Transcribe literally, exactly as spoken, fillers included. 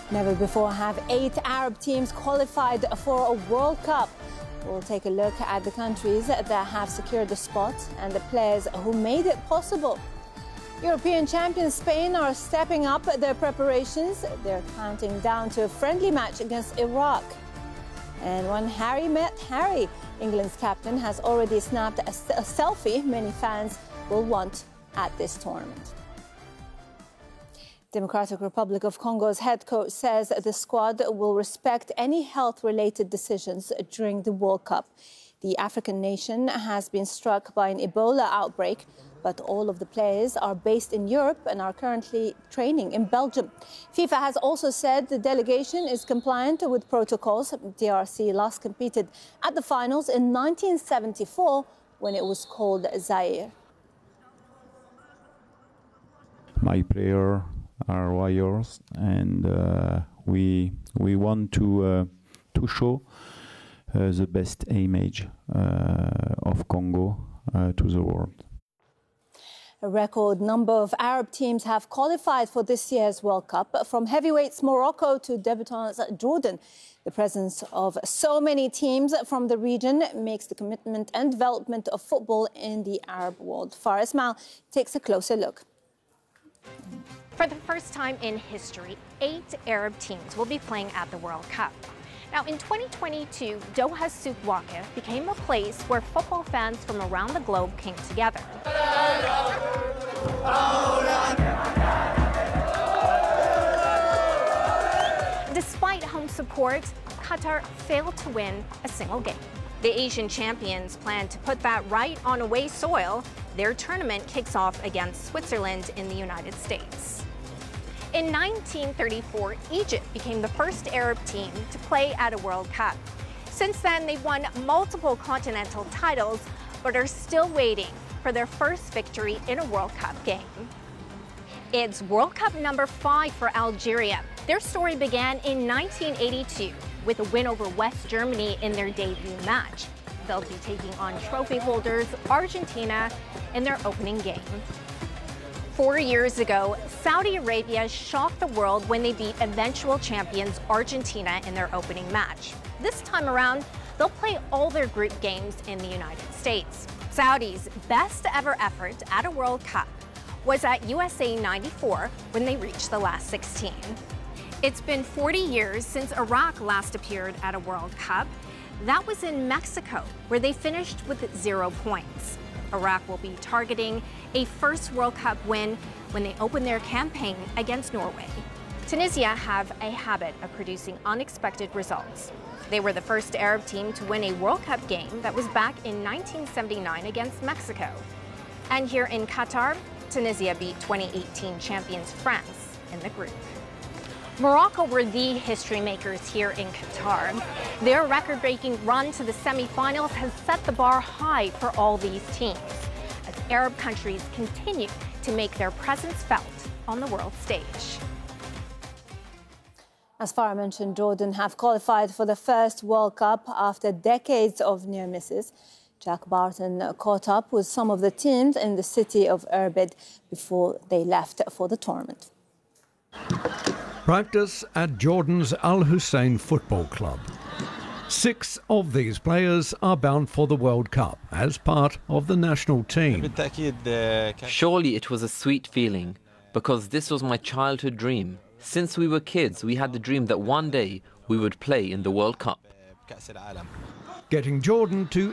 Never before have eight Arab teams qualified for a World Cup. We'll take a look at the countries that have secured the spot and the players who made it possible. European champions Spain are stepping up their preparations. They're counting down to a friendly match against Iraq. And when Harry met Harry, England's captain has already snapped a, a selfie many fans will want at this tournament. Democratic Republic of Congo's head coach says the squad will respect any health-related decisions during the World Cup. The African nation has been struck by an Ebola outbreak, but all of the players are based in Europe and are currently training in Belgium. FIFA has also said the delegation is compliant with protocols. D R C last competed at the finals in nineteen seventy-four when it was called Zaire. My prayer are warriors, and uh, we we want to uh, to show uh, the best image uh, of Congo uh, to the world. A record number of Arab teams have qualified for this year's World Cup, from heavyweights Morocco to debutants Jordan. The presence of so many teams from the region makes the commitment and development of football in the Arab world. Faris Mal takes a closer look. For the first time in history, eight Arab teams will be playing at the World Cup. Now, in twenty twenty-two, Doha's Souk Waqif became a place where football fans from around the globe came together. Despite home support, Qatar failed to win a single game. The Asian champions plan to put that right on away soil. Their tournament kicks off against Switzerland in the United States. In nineteen thirty-four, Egypt became the first Arab team to play at a World Cup. Since then, they've won multiple continental titles, but are still waiting for their first victory in a World Cup game. It's World Cup number five for Algeria. Their story began in nineteen eighty-two with a win over West Germany in their debut match. They'll be taking on trophy holders Argentina in their opening game. Four years ago, Saudi Arabia shocked the world when they beat eventual champions Argentina in their opening match. This time around, they'll play all their group games in the United States. Saudi's best ever effort at a World Cup was at U S A ninety-four when they reached the last sixteen. It's been forty years since Iraq last appeared at a World Cup. That was in Mexico, where they finished with zero points. Iraq will be targeting a first World Cup win when they open their campaign against Norway. Tunisia have a habit of producing unexpected results. They were the first Arab team to win a World Cup game that was back in nineteen seventy-nine against Mexico. And here in Qatar, Tunisia beat twenty eighteen champions France in the group. Morocco were the history makers here in Qatar. Their record-breaking run to the semifinals has set the bar high for all these teams, as Arab countries continue to make their presence felt on the world stage. As Farah mentioned, Jordan have qualified for the first World Cup after decades of near misses. Jack Barton caught up with some of the teams in the city of Irbid before they left for the tournament. Practice at Jordan's Al Hussein Football Club. Six of these players are bound for the World Cup as part of the national team. Surely it was a sweet feeling, because this was my childhood dream. Since we were kids, we had the dream that one day we would play in the World Cup. Getting Jordan to